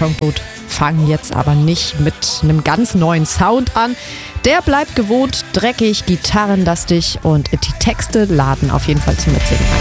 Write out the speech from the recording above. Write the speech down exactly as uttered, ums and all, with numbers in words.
Betonbrot fangen jetzt aber nicht mit einem ganz neuen Sound an. Der bleibt gewohnt, dreckig, gitarrenlastig und die Texte laden auf jeden Fall zum Mitsingen ein.